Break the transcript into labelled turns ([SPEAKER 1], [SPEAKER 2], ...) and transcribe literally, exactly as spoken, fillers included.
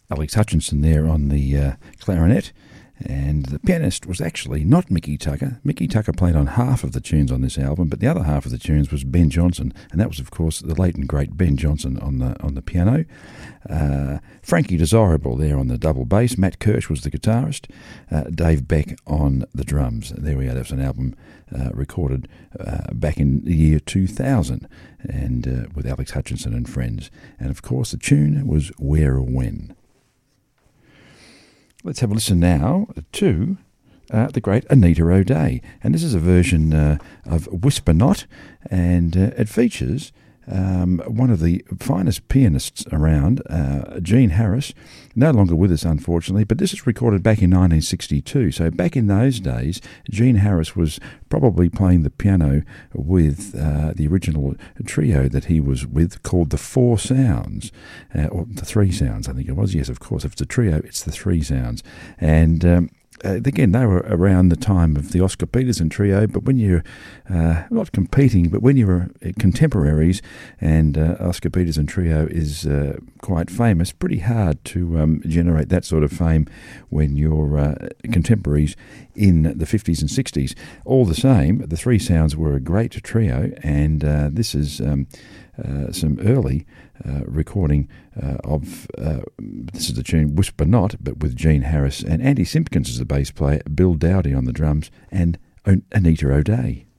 [SPEAKER 1] Alex Hutchinson there on the uh, clarinet. And the pianist was actually not Mickey Tucker. Mickey Tucker played on half of the tunes on this album, but the other half of the tunes was Ben Johnson, and that was, of course, the late and great Ben Johnson on the on the piano. Uh, Frankie Desirable there on the double bass. Matt Kirsch was the guitarist. Uh, Dave Beck on the drums. There we are. That was an album uh, recorded uh, back in the year two thousand, and uh, with Alex Hutchinson and friends. And of course, the tune was Where or When. Let's have a listen now to uh, the great Anita O'Day. And this is a version uh, of Whisper Not, and uh, it features um, one of the finest pianists around, uh, Gene Harris, no longer with us, unfortunately, but this is recorded back in nineteen sixty-two. So back in those days, Gene Harris was probably playing the piano with uh, the original trio that he was with, called the Four Sounds, uh, or the Three Sounds, I think it was. Yes, of course, if it's a trio, it's the Three Sounds. And um, Uh, again, they were around the time of the Oscar Peterson trio, but when you're uh, not competing, but when you're uh, contemporaries, and uh, Oscar Peterson trio is uh, quite famous, pretty hard to um, generate that sort of fame when you're uh, contemporaries in the fifties and sixties. All the same, the Three Sounds were a great trio, and uh, this is um, uh, some early uh, recording uh, of, uh, this is the tune Whisper Not, but with Gene Harris, and Andy Simpkins as the bass player, Bill Dowdy on the drums, and Anita O'Day.